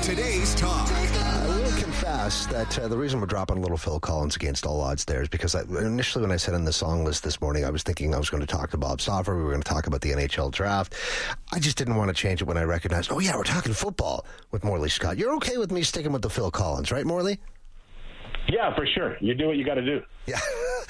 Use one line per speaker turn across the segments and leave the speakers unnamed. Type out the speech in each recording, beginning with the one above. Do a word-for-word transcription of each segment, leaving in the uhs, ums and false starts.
Today's Talk.
I will confess that uh, the reason we're dropping a little Phil Collins against all odds there is because I, initially when I said on the song list this morning, I was thinking I was going to talk to Bob Stauffer. We were going to talk about the N H L draft. I just didn't want to change it when I recognized, oh yeah, we're talking football with Morley Scott. You're okay with me sticking with the Phil Collins, right, Morley?
Yeah, for sure. You do what you got to do.
Yeah.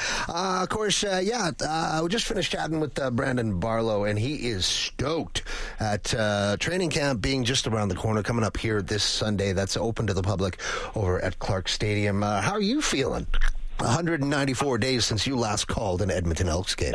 Uh, of course, uh, yeah, uh, we just finished chatting with uh, Brandon Barlow, and he is stoked at uh, training camp being just around the corner, coming up here this Sunday. That's open to the public over at Clark Stadium. Uh, how are you feeling? one hundred ninety-four days since you last called an Edmonton Elks game.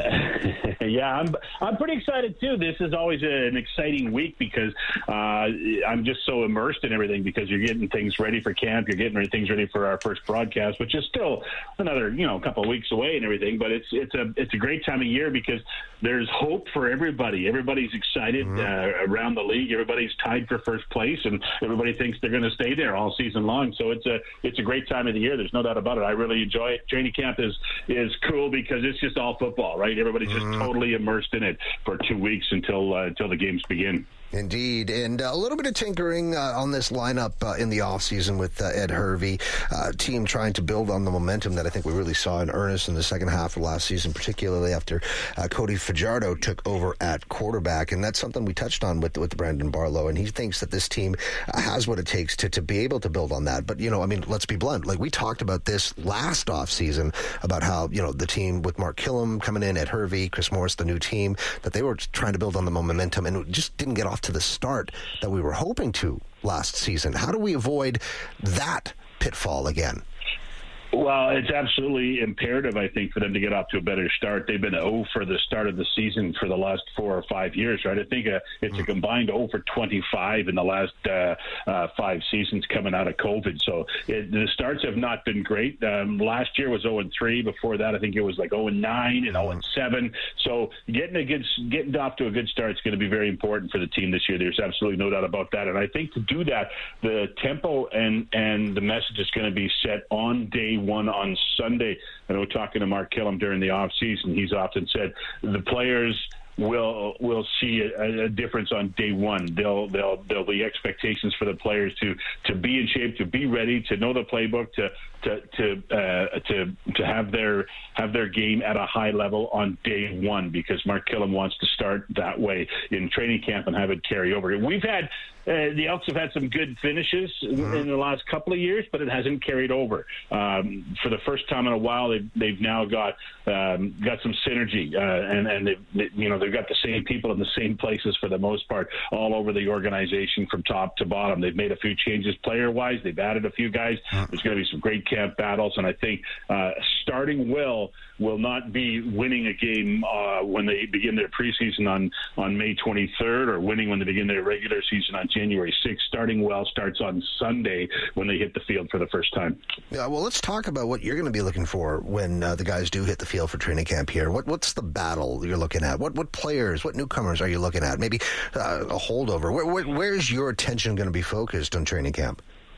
Yeah, I'm I'm pretty excited, too. This is always a, an exciting week because uh, I'm just so immersed in everything because you're getting things ready for camp. You're getting things ready for our first broadcast, which is still another, you know, couple of weeks away and everything. But it's it's a it's a great time of year because there's hope for everybody. Everybody's excited mm-hmm. uh, around the league. Everybody's tied for first place, and everybody thinks they're going to stay there all season long. So it's a it's a great time of the year. There's no doubt about it. I really enjoy it. Training camp is is cool because it's just all football, right? Everybody's mm-hmm. just totally immersed in it for two weeks until uh, until the games begin.
Indeed, and a little bit of tinkering uh, on this lineup uh, in the offseason with uh, Ed Hervey, uh, team trying to build on the momentum that I think we really saw in earnest in the second half of last season, particularly after uh, Cody Fajardo took over at quarterback, and that's something we touched on with with Brandon Barlow, and he thinks that this team has what it takes to, to be able to build on that. But, you know, I mean, let's be blunt. Like, we talked about this last offseason about how, you know, the team with Mark Killam coming in, Ed Hervey, Chris Morris, the new team, that they were trying to build on the momentum, and it just didn't get off to the start that we were hoping to last season. How do we avoid that pitfall again?
Well, it's absolutely imperative, I think, for them to get off to a better start. They've been oh for the start of the season for the last four or five years, right? I think uh, it's a combined oh for twenty-five in the last uh, uh, five seasons coming out of COVID. So it, the starts have not been great. Um, last year was oh and three. Before that, I think it was like oh and nine and oh and seven. So getting a good, getting off to a good start is going to be very important for the team this year. There's absolutely no doubt about that. And I think to do that, the tempo and, and the message is going to be set on day one on Sunday. I know talking to Mark Killam during the offseason, he's often said the players will will see a, a difference on day one. They'll they'll there'll be expectations for the players to to be in shape, to be ready, to know the playbook, to to to uh, to to have their have their game at a high level on day one, because Mark Killam wants to start that way in training camp and have it carry over. We've had uh, the Elks have had some good finishes mm-hmm. in the last couple of years, but it hasn't carried over. Um, for the first time in a while, they've, they've now got um, got some synergy, uh, and and they've, they, you know they've got the same people in the same places for the most part all over the organization from top to bottom. They've made a few changes player-wise. They've added a few guys. There's going to be some great camp battles, and I think uh, starting well will not be winning a game uh, when they begin their preseason on, on May twenty-third, or winning when they begin their regular season on January sixth. Starting well starts on Sunday when they hit the field for the first time.
Yeah, well, let's talk about what you're going to be looking for when uh, the guys do hit the field for training camp here. What What's the battle you're looking at? What what players, what newcomers are you looking at? Maybe uh, a holdover. Where, where, where's your attention going to be focused on training camp?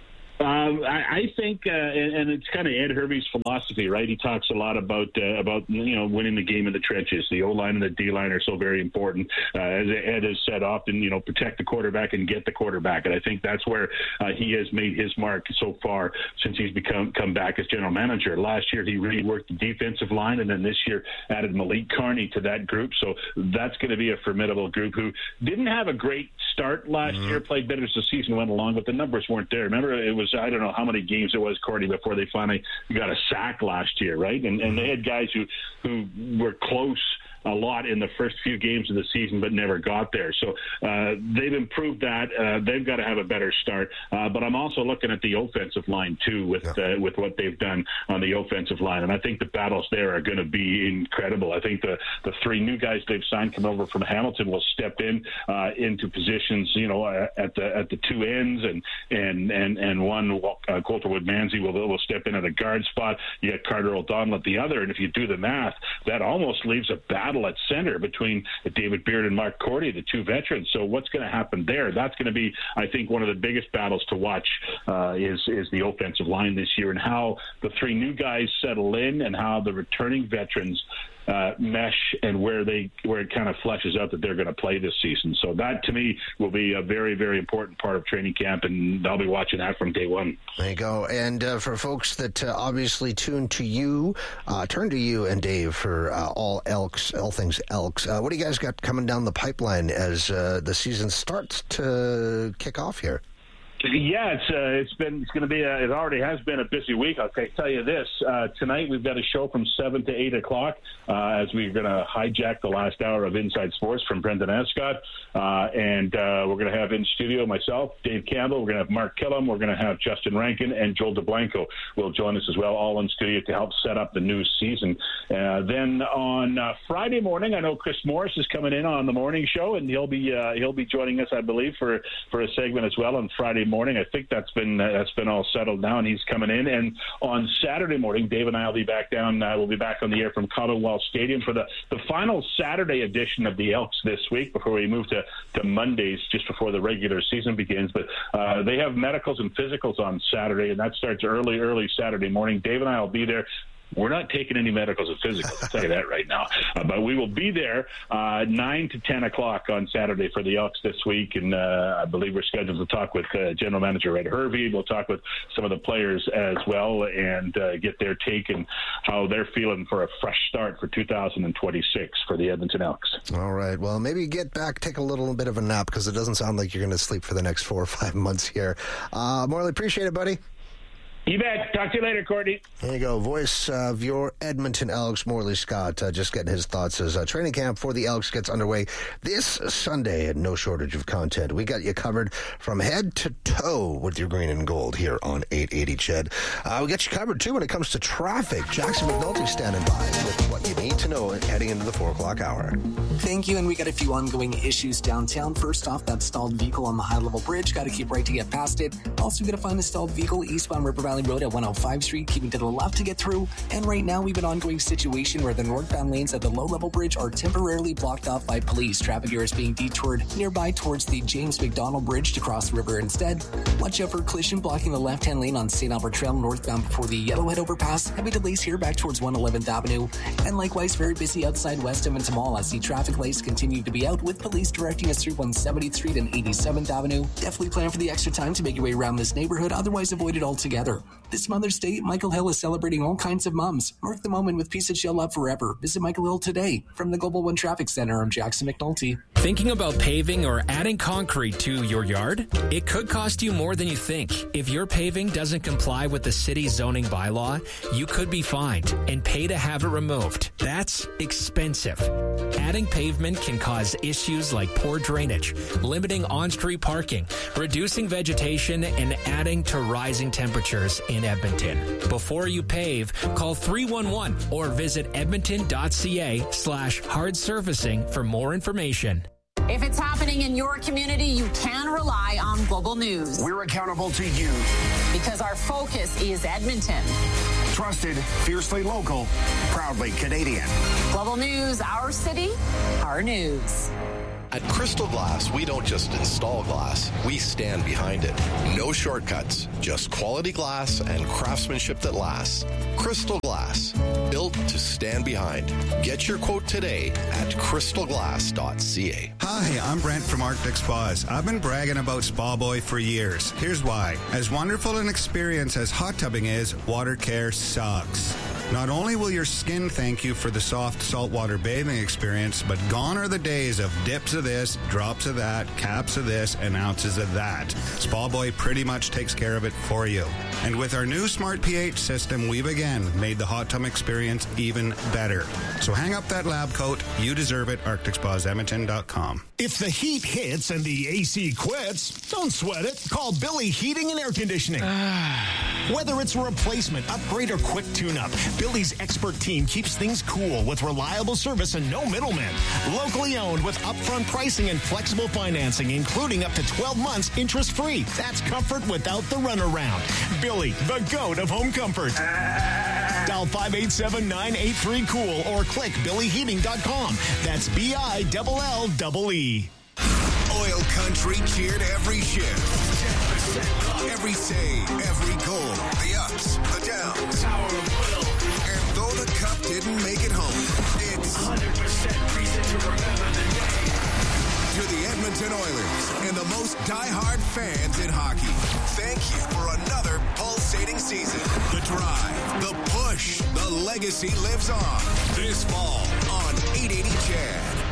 Um, I, I think, uh, and, and it's kind of Ed Hervey's philosophy, right? He talks a lot about uh, about you know winning the game in the trenches. The O line and the D line are so very important. Uh, as Ed has said often, you know, protect the quarterback and get the quarterback, and I think that's where uh, he has made his mark so far since he's become come back as general manager. Last year he really worked the defensive line, and then this year added Malik Carney to that group. So that's going to be a formidable group who didn't have a great start last mm-hmm. year, played better as the season went along, but the numbers weren't there. Remember, it was I don't know how many games it was, Cordy, before they finally got a sack last year, right? And and they had guys who, who were close a lot in the first few games of the season but never got there. So uh, they've improved that. Uh, they've got to have a better start. Uh, but I'm also looking at the offensive line, too, with yeah. uh, with what they've done on the offensive line. And I think the battles there are going to be incredible. I think the, the three new guys they've signed coming over from Hamilton will step in uh, into positions, you know, uh, at the at the two ends, and and and, and one, uh, Coulter Wood-Manzi will, will step in at a guard spot. You got Carter O'Donnell at the other. And if you do the math, that almost leaves a battle at center between David Beard and Mark Cordy, the two veterans. So what's going to happen there? That's going to be, I think, one of the biggest battles to watch uh, is is the offensive line this year, and how the three new guys settle in and how the returning veterans uh, mesh and where they where it kind of fleshes out that they're going to play this season. So that, to me, will be a very, very important part of training camp, and I'll be watching that from day one.
There you go. And uh, for folks that uh, obviously tune to you, uh, turn to you and Dave for uh, all Elks, all things Elks. Uh, what do you guys got coming down the pipeline as uh, the season starts to kick off here?
Yeah, it's uh, it's been it's going to be a, it already has been a busy week. I'll tell you this: uh, tonight we've got a show from seven to eight o'clock uh, as we're going to hijack the last hour of Inside Sports from Brendan Escott, uh, and uh, we're going to have in studio myself, Dave Campbell. We're going to have Mark Killam. We're going to have Justin Rankin, and Joel DeBlanco will join us as well, all in studio to help set up the new season. Uh, then on uh, Friday morning, I know Chris Morris is coming in on the morning show, and he'll be uh, he'll be joining us, I believe, for for a segment as well on Friday morning. I think that's been uh, that's been all settled now, and he's coming in. And on Saturday morning, Dave and I will be back down. Uh, we'll be back on the air from Commonwealth Stadium for the, the final Saturday edition of the Elks this week before we move to, to Mondays just before the regular season begins. But uh, they have medicals and physicals on Saturday, and that starts early, early Saturday morning. Dave and I will be there. We're not taking any medicals or physicals, I'll tell you that right now. Uh, but we will be there uh, nine to ten o'clock on Saturday for the Elks this week. And uh, I believe we're scheduled to talk with uh, General Manager Ed Hervey. We'll talk with some of the players as well and uh, get their take and how they're feeling for a fresh start for two thousand twenty-six for the Edmonton Elks.
All right. Well, maybe get back, take a little bit of a nap, because it doesn't sound like you're going to sleep for the next four or five months here. Uh, Morley, appreciate it, buddy.
You bet. Talk to you later, Courtney.
There you go. Voice of your Edmonton Elks, Morley Scott, uh, just getting his thoughts as uh, training camp for the Elks gets underway this Sunday, and no shortage of content. We got you covered from head to toe with your green and gold here on eight eighty C H E D. Uh, we got you covered, too, when it comes to traffic. Jackson McNulty standing by with what you need to know heading into the four o'clock hour.
Thank you, and we got a few ongoing issues downtown. First off, that stalled vehicle on the high-level bridge. Got to keep right to get past it. Also, got to find a stalled vehicle eastbound River Valley Road at one oh five Street, keeping to the left to get through. And right now, we have an ongoing situation where the northbound lanes at the low-level bridge are temporarily blocked off by police. Traffic here is being detoured nearby towards the James McDonald Bridge to cross the river instead. Watch out for collision blocking the left-hand lane on Saint Albert Trail northbound before the Yellowhead overpass. Heavy delays here back towards one eleventh Avenue. And likewise, very busy outside West Edmonton Mall as the traffic lights continue to be out, with police directing us through one seventieth Street and eighty-seventh Avenue. Definitely plan for the extra time to make your way around this neighborhood, otherwise avoid it altogether. This Mother's Day, Michael Hill is celebrating all kinds of moms. Mark the moment with Peace and Chill Love Forever. Visit Michael Hill today. From the Global One Traffic Center, I'm Jackson McNulty.
Thinking about paving or adding concrete to your yard? It could cost you more than you think. If your paving doesn't comply with the city's zoning bylaw, you could be fined and pay to have it removed. That's expensive. Adding pavement can cause issues like poor drainage, limiting on-street parking, reducing vegetation, and adding to rising temperatures in Edmonton. Before you pave, call three one one or visit edmonton.ca slash hard surfacing for more information.
If it's happening in your community, you can rely on Global News.
We're accountable to you.
Because our focus is Edmonton.
Trusted, fiercely local, proudly Canadian.
Global News, our city, our news.
At Crystal Glass, we don't just install glass, we stand behind it. No shortcuts, just quality glass and craftsmanship that lasts. Crystal Glass, built to stand behind. Get your quote today at crystal glass dot c a.
Hi, I'm Brent from Arctic Spas. I've been bragging about Spa Boy for years. Here's why. As wonderful an experience as hot tubbing is, water care sucks. Not only will your skin thank you for the soft saltwater bathing experience, but gone are the days of dips of this, drops of that, caps of this, and ounces of that. Spa Boy pretty much takes care of it for you. And with our new Smart pH system, we've again made the hot tub experience even better. So hang up that lab coat. You deserve it. arctic spas edmonton dot com.
If the heat hits and the A C quits, don't sweat it. Call Billy Heating and Air Conditioning. Whether it's a replacement, upgrade, or quick tune-up, Billy's expert team keeps things cool with reliable service and no middlemen. Locally owned with upfront pricing and flexible financing, including up to twelve months interest-free. That's comfort without the runaround. Billy, the GOAT of home comfort. Dial five eight seven, nine eight three, cool or click billy heating dot com. That's B I L L E E.
Oil Country cheered every shift. Every save, every goal, the ups, the downs. And though the cup didn't make it home, it sports.
one hundred percent reason to remember the name.
To the Edmonton Oilers and the most diehard fans in hockey, thank you for another pulsating season. The drive, the push, the legacy lives on. This fall on eight eighty C H E D.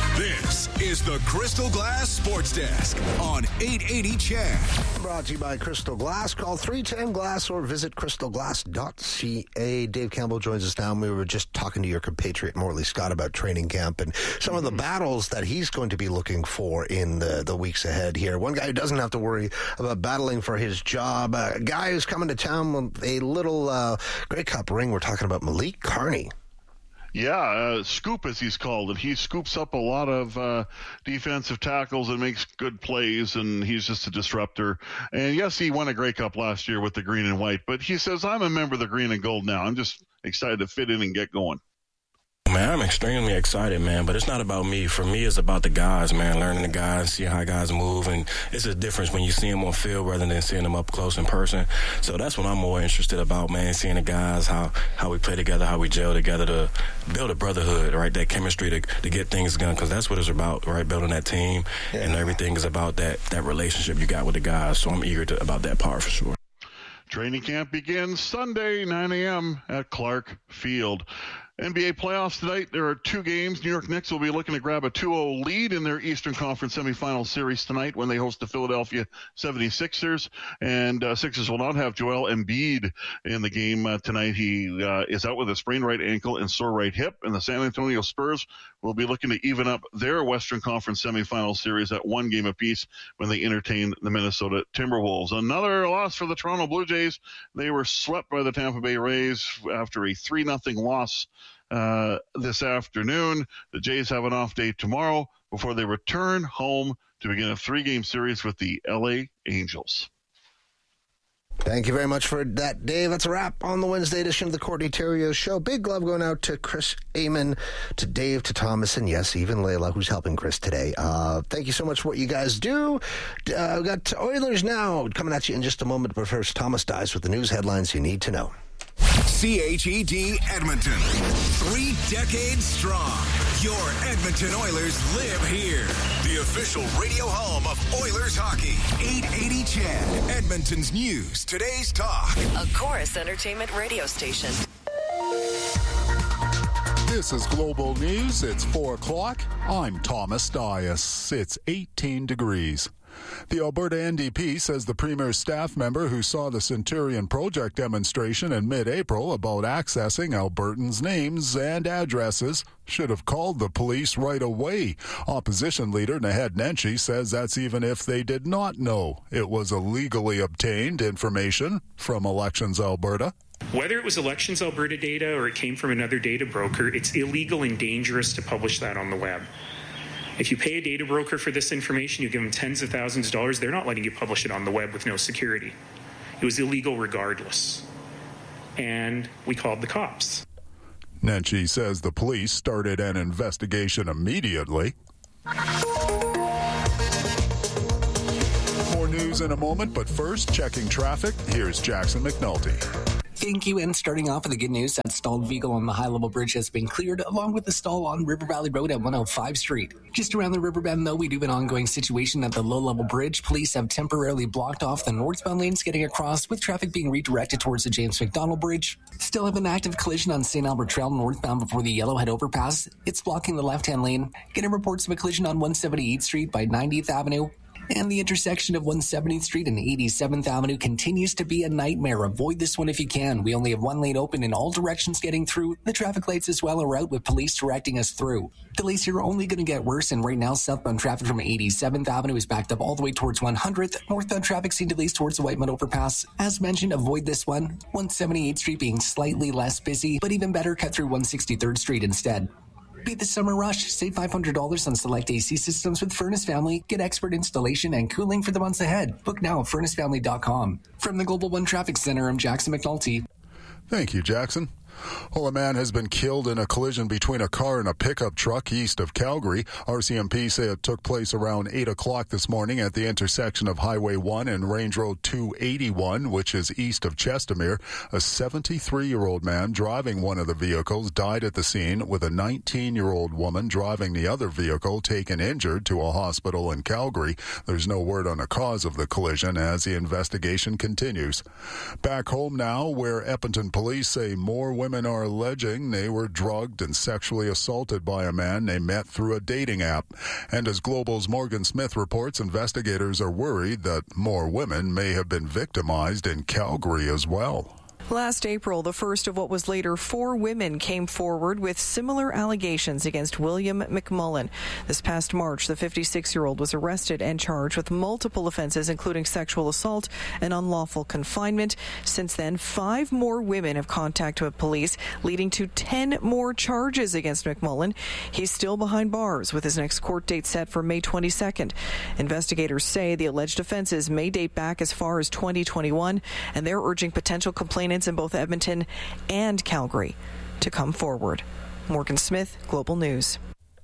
This is the Crystal Glass Sports Desk on eight eighty C H E D.
Brought to you by Crystal Glass. Call three ten glass or visit crystal glass dot c a. Dave Campbell joins us now, and we were just talking to your compatriot Morley Scott about training camp and some of the battles that he's going to be looking for in the, the weeks ahead here. One guy who doesn't have to worry about battling for his job, a guy who's coming to town with a little uh, Grey Cup ring. We're talking about Malik Carney.
Yeah, uh, Scoop, as he's called it. He scoops up a lot of uh, defensive tackles and makes good plays, and he's just a disruptor. And yes, he won a Grey Cup last year with the green and white, but he says, I'm a member of the green and gold now. I'm just excited to fit in and get going.
Man, I'm extremely excited, man, but it's not about me. For me, it's about the guys, man, learning the guys, see how guys move, and it's a difference when you see them on field rather than seeing them up close in person. So that's what I'm more interested about, man, seeing the guys, how, how we play together, how we gel together to build a brotherhood, right, that chemistry to, to get things done, because that's what it's about, right, building that team, yeah. And everything is about that, that relationship you got with the guys. So I'm eager to, about that part for sure.
Training camp begins Sunday, nine a.m. at Clark Field. N B A playoffs tonight. There are two games. New York Knicks will be looking to grab a two oh lead in their Eastern Conference semifinal series tonight when they host the Philadelphia seventy-sixers. And uh, Sixers will not have Joel Embiid in the game uh, tonight. He uh, is out with a sprained right ankle and sore right hip. And the San Antonio Spurs will be looking to even up their Western Conference semifinal series at one game apiece when they entertain the Minnesota Timberwolves. Another loss for the Toronto Blue Jays. They were swept by the Tampa Bay Rays after a three nothing loss Uh, this afternoon. The Jays have an off day tomorrow before they return home to begin a three-game series with the L A Angels.
Thank you very much for that, Dave. That's a wrap on the Wednesday edition of the Courtney Theriault Show. Big love going out to Chris Amon, to Dave, to Thomas, and yes, even Layla, who's helping Chris today. Uh, thank you so much for what you guys do. Uh, we've got Oilers Now coming at you in just a moment, but first, Thomas Dies with the news headlines you need to know.
C H E D Edmonton. Three decades strong. Your Edmonton Oilers live here. The official radio home of Oilers hockey. eight eighty C H E D. Edmonton's news. Today's talk.
A Chorus Entertainment radio station.
This is Global News. It's four o'clock. I'm Thomas Dias. It's eighteen degrees. The Alberta N D P says the Premier's staff member who saw the Centurion Project demonstration in mid-April about accessing Albertans' names and addresses should have called the police right away. Opposition leader Naheed Nenshi says that's even if they did not know it was illegally obtained information from Elections Alberta.
Whether it was Elections Alberta data or it came from another data broker, it's illegal and dangerous to publish that on the web. If you pay a data broker for this information, you give them tens of thousands of dollars, they're not letting you publish it on the web with no security. It was illegal regardless. And we called the cops.
Nenshi says the police started an investigation immediately. More news in a moment, but first, checking traffic. Here's Jackson McNulty.
Thank you. And starting off with the good news, that stalled vehicle on the high-level bridge has been cleared, along with the stall on River Valley Road at one oh five Street. Just around the river bend, though, we do have an ongoing situation at the low-level bridge. Police have temporarily blocked off the northbound lanes getting across, with traffic being redirected towards the James McDonald Bridge. Still have an active collision on Saint Albert Trail northbound before the Yellowhead overpass. It's blocking the left-hand lane. Getting reports of a collision on one seventy-eighth Street by ninetieth Avenue. And the intersection of one seventieth Street and eighty-seventh Avenue continues to be a nightmare. Avoid this one if you can. We only have one lane open in all directions getting through. The traffic lights as well are out with police directing us through. Delays here are only going to get worse, and right now southbound traffic from eighty-seventh Avenue is backed up all the way towards one hundredth. Northbound traffic seeing delays towards the Whitemud overpass. As mentioned, avoid this one. one seventy-eighth Street being slightly less busy, but even better, cut through one sixty-third Street instead. Beat the summer rush. Save five hundred dollars on select A C systems with Furnace Family. Get expert installation and cooling for the months ahead. Book now at furnace family dot com. From the Global One Traffic Center, I'm Jackson McNulty.
Thank you, Jackson. Well, a man has been killed in a collision between a car and a pickup truck east of Calgary. R C M P say it took place around eight o'clock this morning at the intersection of Highway one and Range Road two eighty-one, which is east of Chestermere. A seventy-three-year-old man driving one of the vehicles died at the scene, with a nineteen-year-old woman driving the other vehicle taken injured to a hospital in Calgary. There's no word on the cause of the collision as the investigation continues. Back home now, where Edmonton police say more women are alleging they were drugged and sexually assaulted by a man they met through a dating app. And as Global's Morgan Smith reports, investigators are worried that more women may have been victimized in Calgary as well.
Last April, the first of what was later four women came forward with similar allegations against William McMullen. This past March, the fifty-six-year-old was arrested and charged with multiple offenses, including sexual assault and unlawful confinement. Since then, five more women have contacted with police, leading to ten more charges against McMullen. He's still behind bars, with his next court date set for May twenty-second. Investigators say the alleged offenses may date back as far as twenty twenty-one, and they're urging potential complainants in both Edmonton and Calgary to come forward. Morgan Smith, Global News.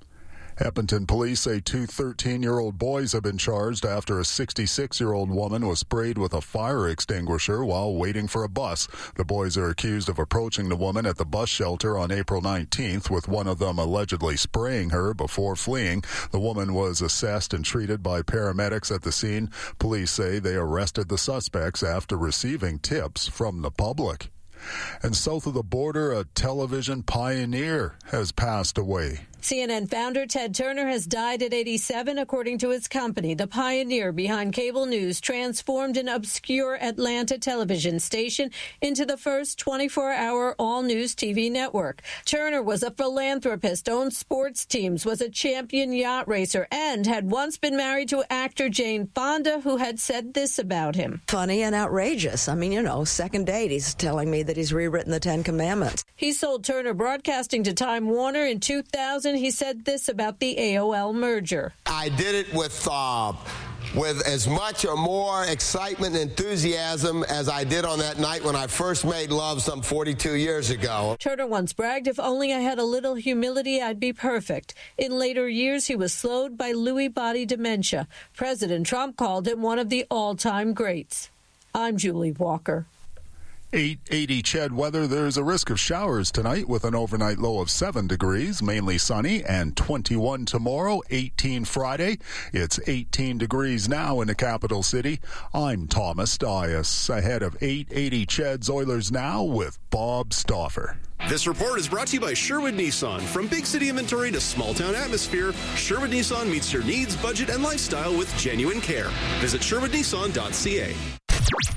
Edmonton police say two thirteen-year-old boys have been charged after a sixty-six-year-old woman was sprayed with a fire extinguisher while waiting for a bus. The boys are accused of approaching the woman at the bus shelter on April nineteenth, with one of them allegedly spraying her before fleeing. The woman was assessed and treated by paramedics at the scene. Police say they arrested the suspects after receiving tips from the public. And south of the border, a television pioneer has passed away.
C N N founder Ted Turner has died at eighty-seven, according to his company. The pioneer behind cable news transformed an obscure Atlanta television station into the first twenty-four hour all-news T V network. Turner was a philanthropist, owned sports teams, was a champion yacht racer, and had once been married to actor Jane Fonda, who had said this about him.
Funny and outrageous. I mean, you know, second date, he's telling me that he's rewritten the Ten Commandments.
He sold Turner Broadcasting to Time Warner in two thousand. He said this about the A O L merger.
I did it with uh, with as much or more excitement and enthusiasm as I did on that night when I first made love some forty-two years ago.
Turner once bragged, "If only I had a little humility, I'd be perfect." In later years, he was slowed by Lewy body dementia. President Trump called him one of the all-time greats. I'm Julie Walker.
eight eighty C H E D weather. There's a risk of showers tonight with an overnight low of seven degrees, mainly sunny, and twenty-one tomorrow, eighteen Friday. It's eighteen degrees now in the capital city. I'm Thomas Dias. Ahead of eight eighty C H E D's Oilers Now with Bob Stauffer.
This report is brought to you by Sherwood Nissan. From big city inventory to small town atmosphere, Sherwood Nissan meets your needs, budget, and lifestyle with genuine care. Visit sherwood nissan dot c a.